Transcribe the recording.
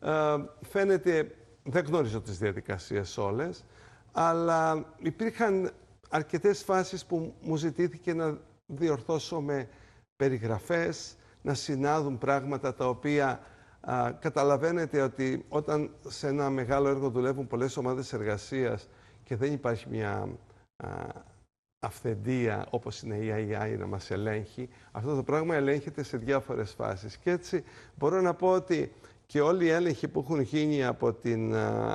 Φαίνεται, δεν γνωρίζω τις διαδικασίες όλες, αλλά υπήρχαν αρκετές φάσεις που μου ζητήθηκε να διορθώσω με περιγραφές, να συνάδουν πράγματα τα οποία καταλαβαίνετε ότι όταν σε ένα μεγάλο έργο δουλεύουν πολλές ομάδες εργασίας και δεν υπάρχει μια αυθεντία όπως είναι η AI να μας ελέγχει, αυτό το πράγμα ελέγχεται σε διάφορες φάσεις. Και έτσι μπορώ να πω ότι και όλοι οι έλεγχοι που έχουν γίνει από την